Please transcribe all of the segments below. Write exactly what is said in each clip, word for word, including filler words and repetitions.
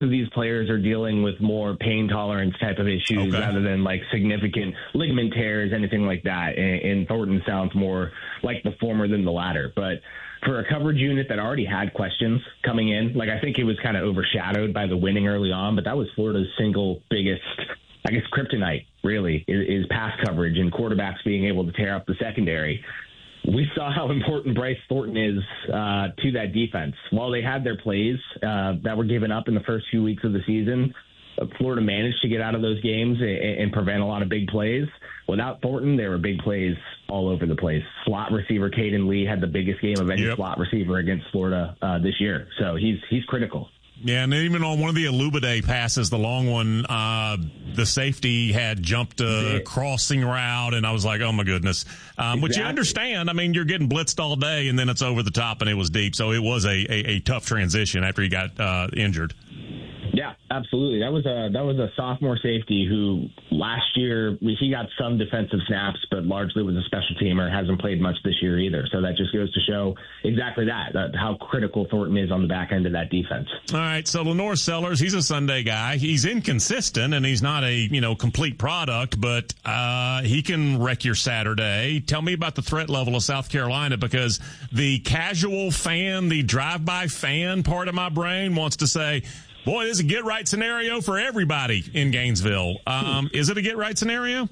of these players are dealing with more pain tolerance type of issues okay. rather than like significant ligament tears, anything like that. And, and Thornton sounds more like the former than the latter. But for a coverage unit that already had questions coming in, like I think it was kind of overshadowed by the winning early on, but that was Florida's single biggest, I guess, kryptonite, really, is, is pass coverage and quarterbacks being able to tear up the secondary. We saw how important Bryce Thornton is uh, to that defense. While they had their plays uh, that were given up in the first few weeks of the season, Florida managed to get out of those games and, and prevent a lot of big plays. Without Thornton, there were big plays all over the place. Slot receiver Caden Lee had the biggest game of any yep. slot receiver against Florida uh, this year. So he's he's critical. Yeah, and even on one of the Alubade passes, the long one, uh, the safety had jumped a crossing route, and I was like, oh, my goodness. Um, exactly. Which you understand. I mean, you're getting blitzed all day, and then it's over the top, and it was deep. So it was a, a, a tough transition after he got uh, injured. Yeah, absolutely. That was a that was a sophomore safety who last year he got some defensive snaps, but largely was a special teamer. Hasn't played much this year either. So that just goes to show exactly that, that how critical Thornton is on the back end of that defense. All right. So Lenore Sellers, he's a Sunday guy. He's inconsistent and he's not a you know complete product, but uh, he can wreck your Saturday. Tell me about the threat level of South Carolina, because the casual fan, the drive-by fan part of my brain wants to say, boy, this is a get-right scenario for everybody in Gainesville. Um, is it a get-right scenario?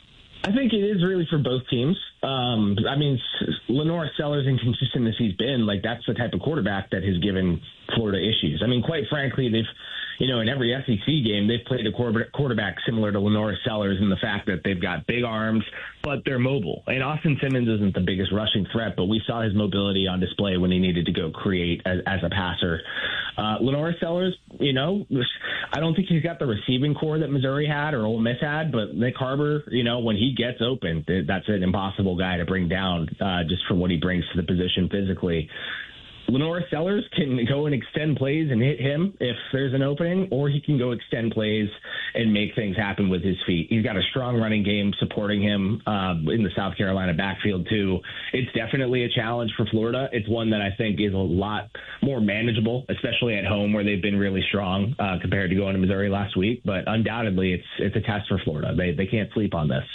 I think it is really for both teams. Um, I mean, Lenore Sellers' inconsistent as he's been, like that's the type of quarterback that has given Florida issues. I mean, quite frankly, they've, you know, in every S E C game, they've played a quarterback similar to Lenore Sellers in the fact that they've got big arms, but they're mobile. And Austin Simmons isn't the biggest rushing threat, but we saw his mobility on display when he needed to go create as, as a passer. Uh, Lenore Sellers, you know, I don't think he's got the receiving core that Missouri had or Ole Miss had, but Nick Harbor, you know, when he gets open, that's an impossible guy to bring down uh, just for what he brings to the position physically. Lenore Sellers can go and extend plays and hit him if there's an opening, or he can go extend plays and make things happen with his feet. He's got a strong running game supporting him uh, in the South Carolina backfield, too. It's definitely a challenge for Florida. It's one that I think is a lot more manageable, especially at home where they've been really strong uh, compared to going to Missouri last week. But undoubtedly, it's it's a test for Florida. They they can't sleep on this.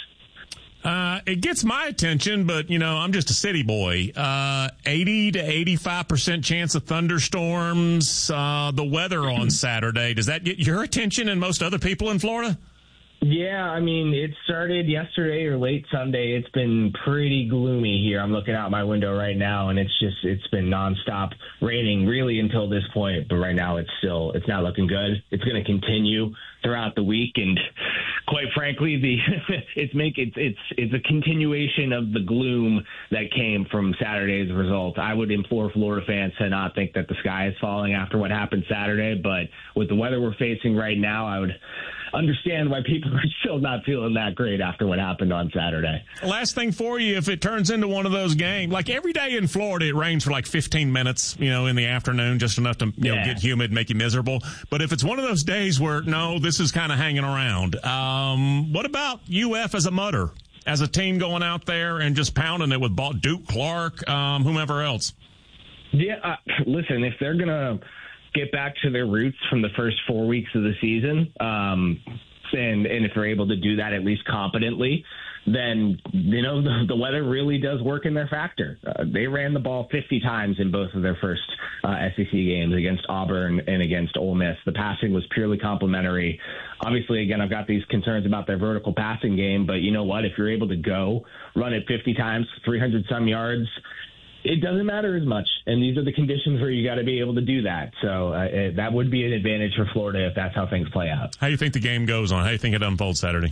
Uh, it gets my attention, but, you know, I'm just a city boy. Uh, eighty to eighty-five percent chance of thunderstorms, uh, the weather on Saturday. Does that get your attention and most other people in Florida? Yeah, I mean, it started yesterday or late Sunday. It's been pretty gloomy here. I'm looking out my window right now, and it's just, it's been nonstop raining really until this point. But right now it's still, it's not looking good. It's going to continue throughout the week. And quite frankly, the it's make it's, it's, it's a continuation of the gloom that came from Saturday's result. I would implore Florida fans to not think that the sky is falling after what happened Saturday. But with the weather we're facing right now, I would understand why people are still not feeling that great after what happened on Saturday. Last thing for you, if it turns into one of those games, like every day in Florida, it rains for like fifteen minutes, you know, in the afternoon, just enough to, you yeah. know, get humid, make you miserable. But if it's one of those days where, no, this is kind of hanging around, um, what about U F as a mutter, as a team going out there and just pounding it with Duke, Clark, um, whomever else? Yeah, uh, listen, if they're going to get back to their roots from the first four weeks of the season, um, and, and if they're able to do that at least competently, then, you know, the, the weather really does work in their factor. Uh, they ran the ball fifty times in both of their first uh, S E C games against Auburn and against Ole Miss. The passing was purely complimentary. Obviously, again, I've got these concerns about their vertical passing game, but you know what? If you're able to go run it fifty times, three hundred some yards, it doesn't matter as much, and these are the conditions where you got to be able to do that. So uh, it, that would be an advantage for Florida if that's how things play out. How do you think the game goes on? How do you think it unfolds Saturday?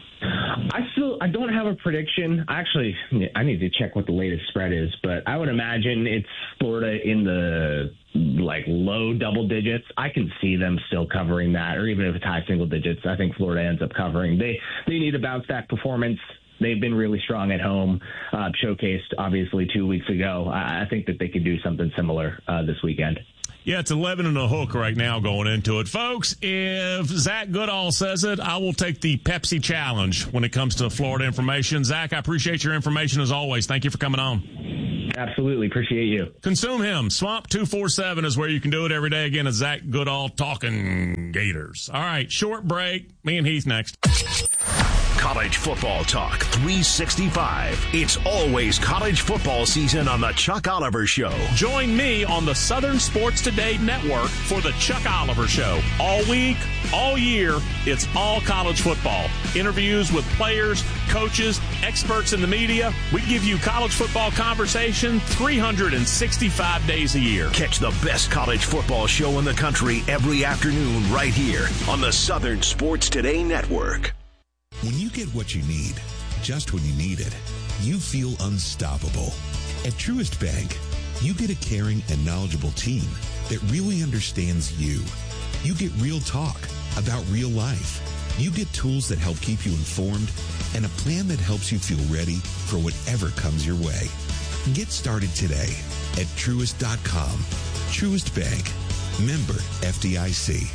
I still I don't have a prediction. Actually, I need to check what the latest spread is, but I would imagine it's Florida in the like low double digits. I can see them still covering that, or even if it's high single digits, I think Florida ends up covering. They they need a bounce back performance. They've been really strong at home, uh, showcased, obviously, two weeks ago. I, I think that they could do something similar uh, this weekend. Yeah, it's eleven and a hook right now going into it. Folks, if Zach Goodall says it, I will take the Pepsi challenge when it comes to Florida information. Zach, I appreciate your information as always. Thank you for coming on. Absolutely. Appreciate you. Consume him. Swamp two forty-seven is where you can do it every day. Again, it's Zach Goodall talking Gators. All right, short break. Me and Heath next. College football talk three sixty-five. It's always college football season on the Chuck Oliver Show. Join me on the Southern Sports Today Network for the Chuck Oliver Show. All week, all year, it's all college football. Interviews with players, coaches, experts in the media. We give you college football conversation three hundred sixty-five days a year. Catch the best college football show in the country every afternoon right here on the Southern Sports Today Network. When you get what you need, just when you need it, you feel unstoppable. At Truist Bank, you get a caring and knowledgeable team that really understands you. You get real talk about real life. You get tools that help keep you informed and a plan that helps you feel ready for whatever comes your way. Get started today at Truist dot com. Truist Bank. Member F D I C.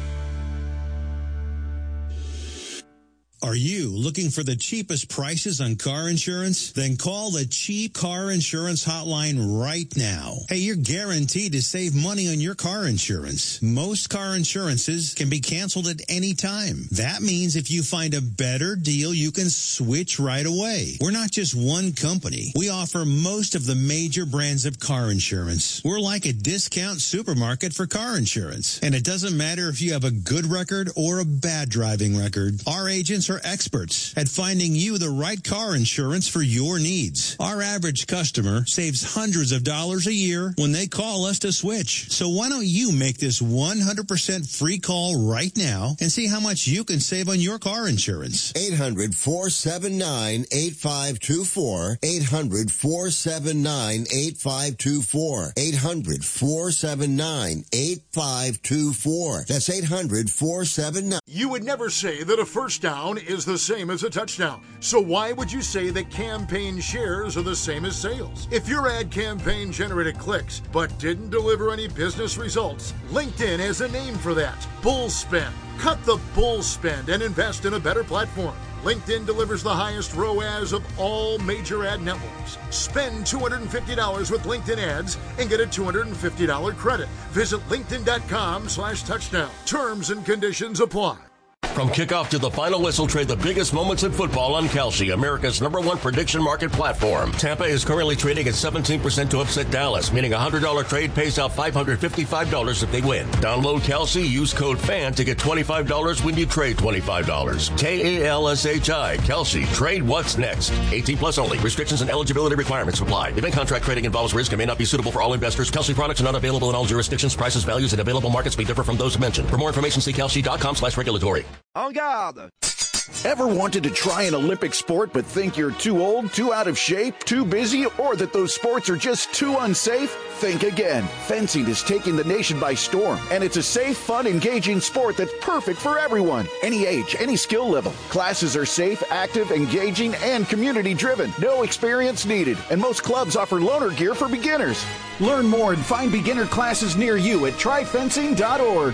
Are you looking for the cheapest prices on car insurance? Then call the Cheap Car Insurance Hotline right now. Hey, you're guaranteed to save money on your car insurance. Most car insurances can be canceled at any time. That means if you find a better deal, you can switch right away. We're not just one company. We offer most of the major brands of car insurance. We're like a discount supermarket for car insurance. And it doesn't matter if you have a good record or a bad driving record. Our agents are experts at finding you the right car insurance for your needs. Our average customer saves hundreds of dollars a year when they call us to switch. So why don't you make this one hundred percent free call right now and see how much you can save on your car insurance? eight hundred, four seven nine, eight five two four. eight hundred, four seven nine, eight five two four. eight hundred, four seven nine, eight five two four. That's eight hundred, four seven nine. You would never say that a first down is the same as a touchdown. So why would you say that campaign shares are the same as sales? If your ad campaign generated clicks but didn't deliver any business results, LinkedIn has a name for that. Bull spend. Cut the bull spend and invest in a better platform. LinkedIn delivers the highest R O A S of all major ad networks. Spend two hundred fifty dollars with LinkedIn ads and get a two hundred fifty dollars credit. Visit linkedin.com slash touchdown. Terms and conditions apply. From kickoff to the final whistle, trade the biggest moments in football on Kalshi, America's number one prediction market platform. Tampa is currently trading at seventeen percent to upset Dallas, meaning a one hundred dollars trade pays out five hundred fifty-five dollars if they win. Download Kalshi, use code FAN to get twenty-five dollars when you trade twenty-five dollars. K A L S H I, Kalshi. Trade what's next. eighteen plus only. Restrictions and eligibility requirements apply. Event contract trading involves risk and may not be suitable for all investors. Kalshi products are not available in all jurisdictions. Prices, values, and available markets may differ from those mentioned. For more information, see Kalshi.com slash regulatory. En garde. Ever wanted to try an Olympic sport but think you're too old, too out of shape, too busy, or that those sports are just too unsafe? Think again. Fencing is taking the nation by storm, and it's a safe, fun, engaging sport that's perfect for everyone. Any age, any skill level. Classes are safe, active, engaging, and community-driven. No experience needed, and most clubs offer loaner gear for beginners. Learn more and find beginner classes near you at try fencing dot org.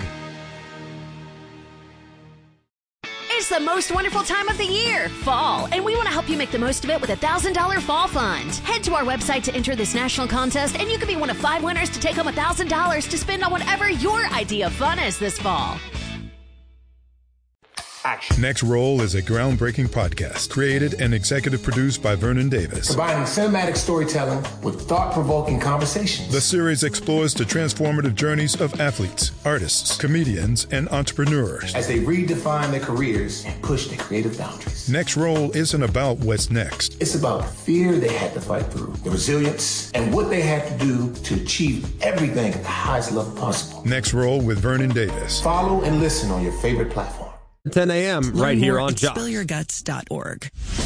It's the most wonderful time of the year, fall, and we want to help you make the most of it with a one thousand dollars Fall Fund. Head to our website to enter this national contest, and you can be one of five winners to take home one thousand dollars to spend on whatever your idea of fun is this fall. Action. Next Roll is a groundbreaking podcast created and executive produced by Vernon Davis. Combining cinematic storytelling with thought-provoking conversations. The series explores the transformative journeys of athletes, artists, comedians, and entrepreneurs as they redefine their careers and push their creative boundaries. Next Roll isn't about what's next. It's about the fear they had to fight through, the resilience, and what they had to do to achieve everything at the highest level possible. Next Roll with Vernon Davis. Follow and listen on your favorite platform. ten a.m. right here on Jock. spill your guts dot org.